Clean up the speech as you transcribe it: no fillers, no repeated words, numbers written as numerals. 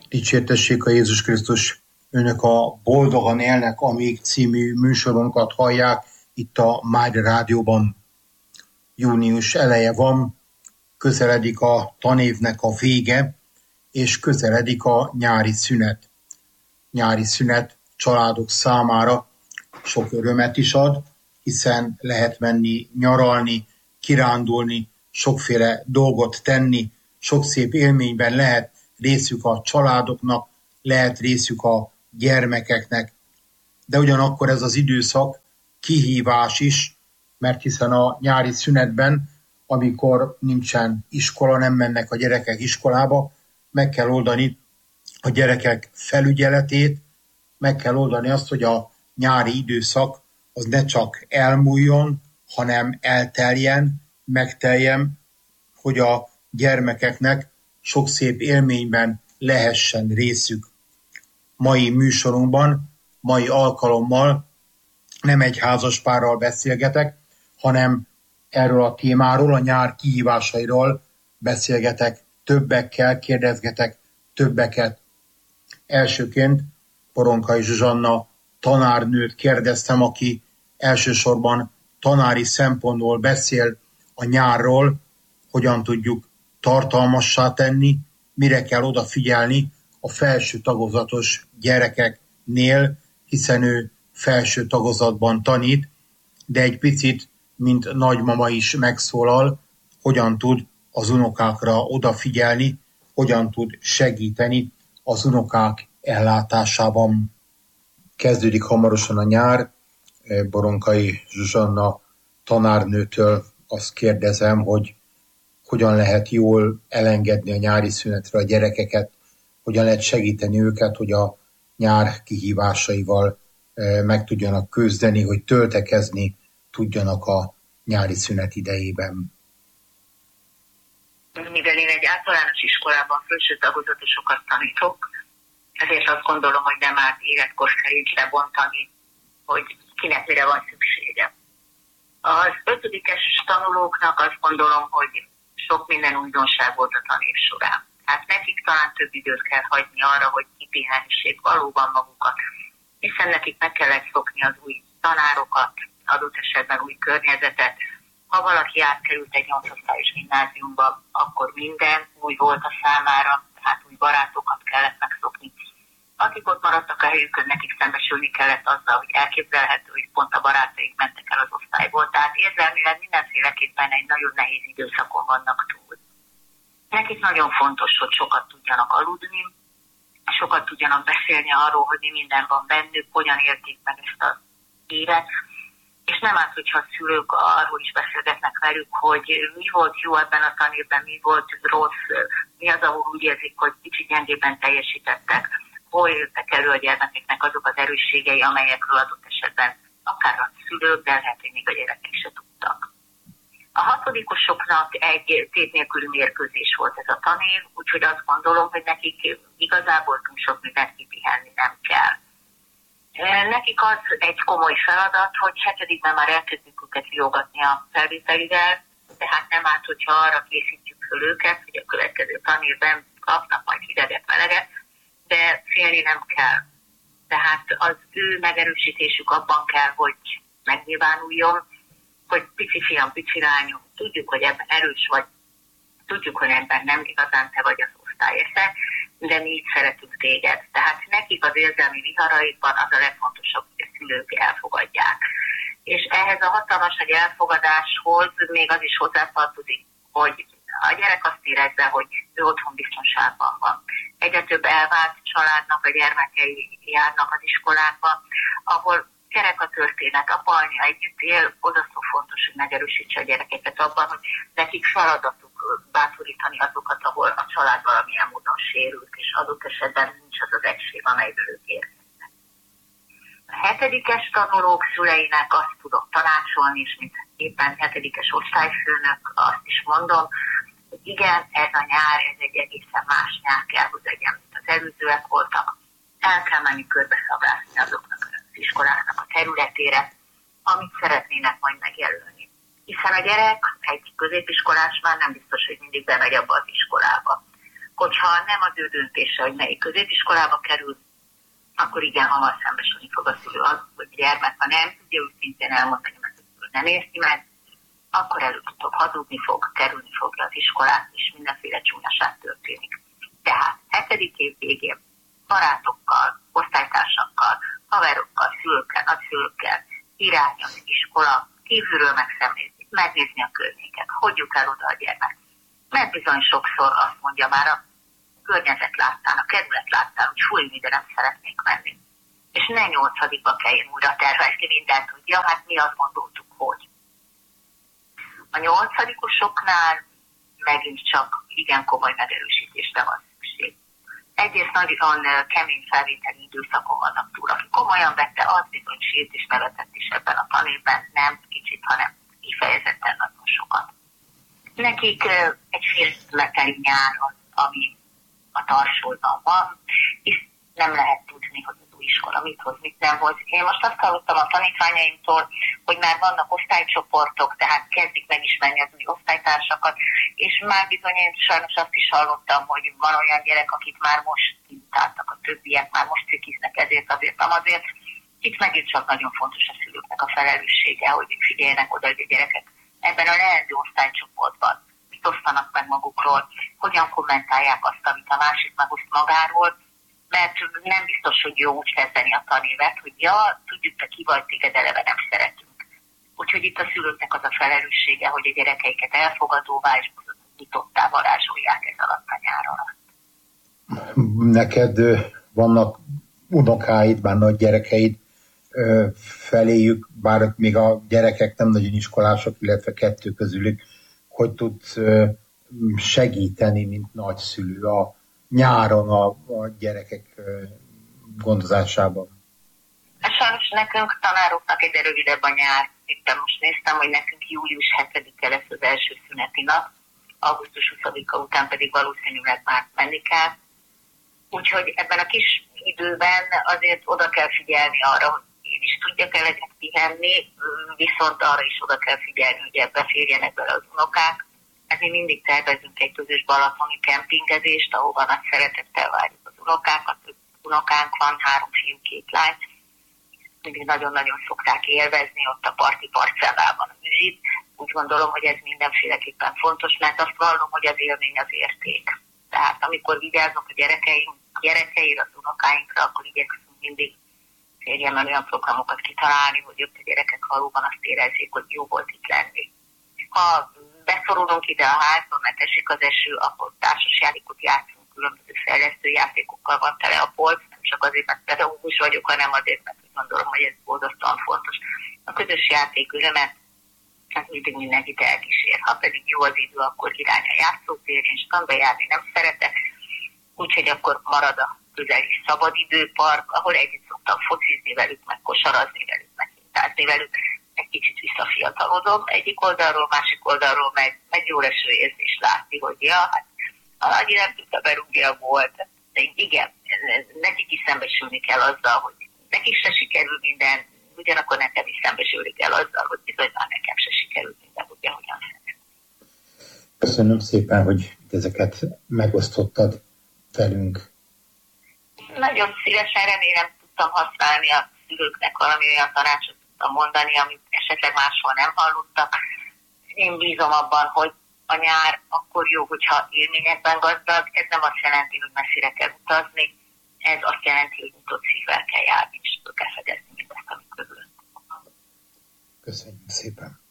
Dicsértessék a Jézus Krisztus! Önök a Boldogan élnek, amíg című műsorunkat hallják itt a Máj Rádióban. Június eleje van, közeledik a tanévnek a vége, és közeledik a nyári szünet. Nyári szünet családok számára sok örömet is ad, hiszen lehet menni nyaralni, kirándulni, sokféle dolgot tenni, sok szép élményben lehet részük a családoknak, lehet részük a gyermekeknek. De ugyanakkor ez az időszak kihívás is, mert hiszen a nyári szünetben, amikor nincsen iskola, nem mennek a gyerekek iskolába, meg kell oldani a gyerekek felügyeletét, meg kell oldani azt, hogy a nyári időszak az ne csak elmúljon, hanem elteljen, megteljen, hogy a gyermekeknek sok szép élményben lehessen részük. Mai műsorunkban, mai alkalommal nem egy házaspárral beszélgetek, hanem erről a témáról, a nyár kihívásairól beszélgetek többekkel, kérdezgetek többeket. Elsőként Poronkai Zsuzsanna tanárnőt kérdeztem, aki elsősorban tanári szempontból beszél a nyárról, hogyan tudjuk tartalmassá tenni, mire kell odafigyelni a felső tagozatos gyerekeknél, hiszen ő felső tagozatban tanít, de egy picit, mint nagymama is megszólal, hogyan tud az unokákra odafigyelni, hogyan tud segíteni az unokák ellátásában. Kezdődik hamarosan a nyár. Boronkai Zsuzsanna tanárnőtől azt kérdezem, hogy hogyan lehet jól elengedni a nyári szünetre a gyerekeket, hogyan lehet segíteni őket, hogy a nyár kihívásaival meg tudjanak küzdeni, hogy töltekezni tudjanak a nyári szünet idejében. Mivel én egy általános iskolában felső tagozatosokat tanítok, ezért azt gondolom, hogy nem árt életkor szerint lebontani, hogy kinek mire van szüksége. Az ötödikes tanulóknak azt gondolom, hogy sok minden újdonság volt a tanév során. Hát nekik talán több időt kell hagyni arra, hogy kipihensék valóban magukat, hiszen nekik meg kellett szokni az új tanárokat, adott esetben új környezetet. Ha valaki átkerült egy 8 osztályos gimnáziumba, akkor minden új volt a számára, tehát új barátokat kellett megszokni. Akik ott maradtak a helyükön, nekik szembesülni kellett azzal, hogy elképzelhető, hogy pont a barátaik mentek el az osztályból. Tehát érzelmileg mindenféleképpen egy nagyon nehéz időszakon vannak túl. Nekik nagyon fontos, hogy sokat tudjanak aludni, sokat tudjanak beszélni arról, hogy mi minden van bennük, hogyan élték meg ezt az évet. És nem árt, hogyha a szülők arról is beszélgetnek velük, hogy mi volt jó ebben a tanévben, mi volt rossz, mi az, ahol úgy érzik, hogy kicsit gyengében teljesítettek, hol jöttek elő a gyermekeknek azok az erősségei, amelyekről adott esetben akár a szülők, de lehet, hogy még a gyerekek se tudtak. A hatodikosoknak egy tét nélküli mérkőzés volt ez a tanév, úgyhogy azt gondolom, hogy nekik igazából túl sok mindent kipihenni nem kell. Nekik az egy komoly feladat, hogy hetedikben már elkezdjük őket riogatni a felvételivel, tehát nem árt, hogyha arra készítjük föl őket, hogy a következő tanévben kapnak majd hideget, meleget, de félni nem kell. Tehát az ő megerősítésük abban kell, hogy megnyilvánuljon, hogy pici fiam, pici lányom, tudjuk, hogy ebben erős vagy, tudjuk, hogy ebben nem igazán te vagy az osztály esze, de mi így szeretünk téged. Tehát nekik az érzelmi viharaikban az a legfontosabb, hogy a szülők elfogadják. És ehhez a hatalmas nagy elfogadáshoz még az is hozzátartozik, hogy a gyerek azt érezze, hogy ő otthon biztonságban van. Egyre több elvált családnak a gyermekei járnak az iskolákba, ahol kerek a történet, apa, anya együtt él, oda szó fontos, hogy megerősítse a gyerekeket abban, hogy nekik feladatuk bátorítani azokat, ahol a család valamilyen módon sérült, és adott esetben nincs az az egység, amelyből ők érkeznek. A hetedikes tanulók szüleinek azt tudok tanácsolni, és mint éppen hetedikes osztályfőnök azt is mondom, hogy igen, ez a nyár, ez egy egészen más nyár kell, hogy legyen, mint az előzőek voltak. El kell menni körbeszabászni azoknak az iskoláknak a területére, amit szeretnének majd megjelölni. Hiszen a gyerek, egy középiskolás már nem biztos, hogy mindig bemegy abba az iskolába. Hogyha nem az ő döntése, hogy melyik középiskolába kerül, akkor igen, hamar szembesülni fog a szülő az, hogy gyermek, ha nem tudja őszintén elmondani, mert nem érti meg, akkor előbb-utóbb hazudni fog, kerülni fogja az iskolát, és mindenféle csúnyaság történik. Tehát 7. év végén barátokkal, osztálytársakkal, haverokkal, szülőkkel, nagyszülőkkel irányi az iskola, kívülről megnézni a környéket, hogy jut el oda a gyermek. Mert bizony sokszor azt mondja már a környezet láttán, a kerület láttán, hogy fúj, ide nem szeretnék menni. És ne 8-ba kelljen újra tervezni mindent, hogy ja, hát mi azt gondoltuk, hogy. A 8-osoknál megint csak igen komoly megerősítésre van szükség. Egyrészt nagyon kemény felvételi időszakon vannak túl. Aki komolyan vette, az bizony sírt és nevetett is ebben a tanévben, nem kicsit, hanem kifejezetten nagyon sokat. Nekik egy félszületeli nyár az, ami a tarsolban van, és nem lehet tudni, hogy az új iskola mit hoz, mit nem hoz. Én most azt hallottam a tanítványaimtól, hogy már vannak osztálycsoportok, tehát kezdik megismerni az új osztálytársakat, és már bizony én sajnos azt is hallottam, hogy van olyan gyerek, akit már most kiutáltak, a többiek már most cikiznek ezért, azért, nem azért. Itt megint csak nagyon fontos a szülőknek a felelőssége, hogy figyeljenek oda, hogy a gyerekek ebben a leendő osztálycsoportban mit osztanak meg magukról, hogyan kommentálják azt, amit a másik megoszt magáról, mert nem biztos, hogy jó úgy kezdeni a tanévet, hogy ja, tudjuk, te ki vagy, téged eleve nem szeretünk. Úgyhogy itt a szülőknek az a felelőssége, hogy a gyerekeiket elfogadóvá és nyitottá varázsolják ez alatt a nyár alatt. Neked vannak unokáid, már nagy gyerekeid, feléjük, bár még a gyerekek nem nagyon iskolások, illetve 2 közülük, hogy tudsz segíteni, mint nagyszülő a nyáron a gyerekek gondozásában? Hát sajnos nekünk tanároknak egyre rövidebb a nyár. Itt most néztem, hogy nekünk július 7-e lesz az első szüneti nap, augusztus 20-a után pedig valószínűleg már menni kell. Úgyhogy ebben a kis időben azért oda kell figyelni arra, hogy én is tudjak eleget pihenni, viszont arra is oda kell figyelni, hogy ebbe férjenek bele az unokák. Hát mi mindig tervezünk egy közös balatoni kempingezést, ahova nagy szeretettel várjuk az unokákat. 5 unokánk van, 3 fiú, 2 lány. Mindig nagyon-nagyon szokták élvezni ott a parti parcellában a műzsit. Úgy gondolom, hogy ez mindenféleképpen fontos, mert azt vallom, hogy az élmény az érték. Tehát amikor vigyázok a gyerekeire, az unokáinkra, akkor igyekszünk mindig férjemmel olyan programokat kitalálni, hogy ott a gyerekek valóban azt érezzék, hogy jó volt itt lenni. Ha beszorulunk ide a házba, mert esik az eső, akkor társasjátékot játszunk, különböző fejlesztő játékokkal van tele a polc, nem csak azért, mert pedagógus vagyok, hanem azért, mert úgy gondolom, hogy ez borzasztóan fontos. A közös játék örömet, hát mindig mindenkit elkísér. Ha pedig jó az idő, akkor irány a játszótér, én strandba járni nem szeretek, úgyhogy akkor marad a közeli szabadidőpark, ahol együtt szoktam focizni velük, meg kosarazni velük, meg hintázni velük. Egy kicsit visszafiatalodom egyik oldalról, másik oldalról, meg jó leső érzés látni, hogy ja, hát a nagyi nem tudta berúgni a gólt. De igen, nekik is szembesülni kell azzal, hogy nekik se sikerül minden, ugyanakkor nekem is szembesülni kell azzal, hogy bizony már nekem se sikerül minden, úgy, ahogyan szeretném. Köszönöm szépen, hogy ezeket megosztottad velünk. Nagyon szívesen, remélem tudtam használni a szülőknek valami olyan tanácsot tudtam mondani, amit esetleg máshol nem hallottak. Én bízom abban, hogy a nyár akkor jó, hogyha élményekben gazdag. Ez nem azt jelenti, hogy messzire kell utazni, ez azt jelenti, hogy nyitott szívvel kell járni, és kell fedezni mindezt, amit körülöttünk. Köszönjük szépen!